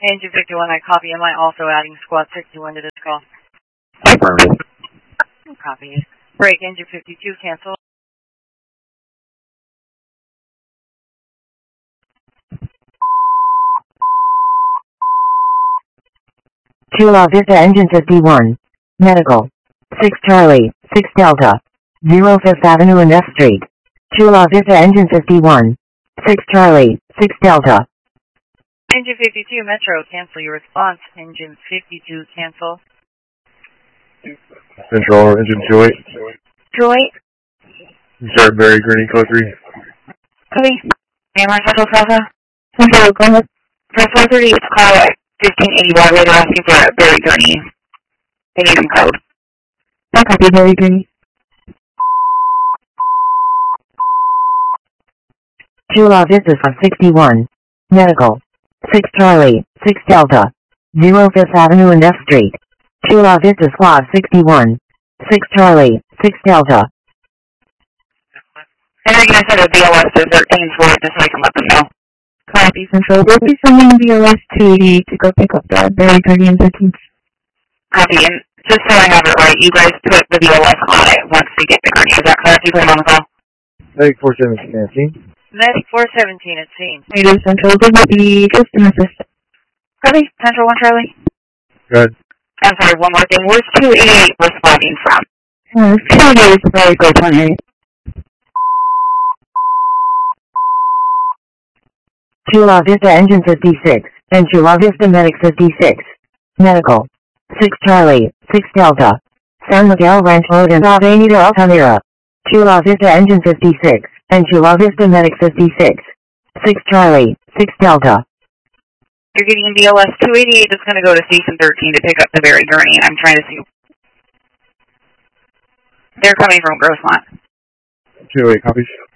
Engine 51, I copy. Am I also adding squad 61 to this call? Affirmative. Copy. Break, engine 52, cancel. Chula Vista engine 51. Medical. 6 Charlie, 6 Delta. 0 5th Avenue and F Street. Chula Vista engine 51. 6 Charlie, 6 Delta. Engine 52, Metro, cancel your response. Engine 52, cancel. Central, engine 28. 28. Start Barry Gurney, code 3. Copy. Mainline Central Plaza. Central, go ahead. For 430, it's call at 1580 Broadway. They're asking for Barry Gurney. They need some code. I copy Barry Gurney. Chula Vista 61. Medical. 6 Charlie, 6 Delta. 0 5th Avenue and F Street. Chula Vista Squad 61. 6 Charlie, 6 Delta. And they're going to send a BLS to 13 for it just so I can let them know. Copy Central. We'll be sending BLS 288 to go pick up that Barry Gurney and 13th. Copy. And just so I have it right, you guys put the BLS on it once we get the Gurney. Is that correct? You put it on the call? Medic 417 at scene. Medic 417 at scene. Native Central. This will be just an assistant. Copy. Central 1 Charlie. Good. I'm sorry, one more thing. Where's 288 responding from? 288 is Barry Go 28. Chula Vista engine 56, and Chula Vista medic 56. Medical. 6 Charlie, 6 Delta. San Miguel Ranch Road and Avenida Altamira. Chula Vista engine 56, and Chula Vista medic 56. 6 Charlie, 6 Delta. You're getting BLS 288 that's going to go to Station 13 to pick up the Barry Gurney, and I'm trying to see. They're coming from Grossmont. 208 copies.